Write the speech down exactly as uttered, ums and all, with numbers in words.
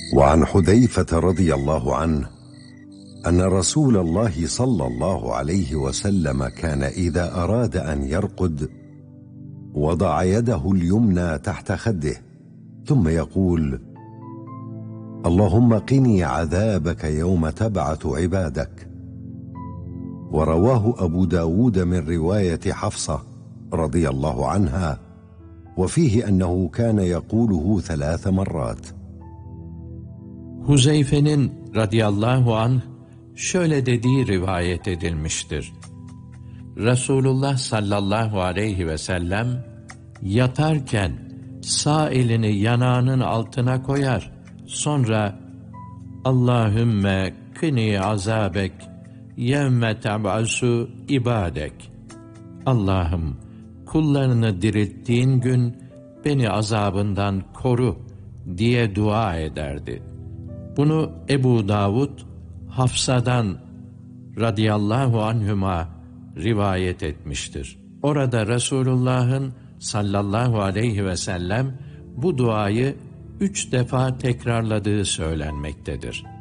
وعن حذيفة رضي الله عنه أن رسول الله صلى الله عليه وسلم كان إذا أراد أن يرقد وضع يده اليمنى تحت خده ثم يقول: اللهم قني عذابك يوم تبعث عبادك. ورواه أبو داود من رواية حفصة رضي الله عنها، وفيه أنه كان يقوله ثلاث مرات. Huzeyfe'nin radıyallahu anh şöyle dediği rivayet edilmiştir. Resulullah sallallahu aleyhi ve sellem yatarken sağ elini yanağının altına koyar, sonra Allahümme kini azabek yevme teb'asu ibadek. Allah'ım, kullarını dirilttiğin gün beni azabından koru diye dua ederdi. Bunu Ebu Davud Hafsa'dan radıyallahu anhüma rivayet etmiştir. Orada Resulullah'ın sallallahu aleyhi ve sellem bu duayı üç defa tekrarladığı söylenmektedir.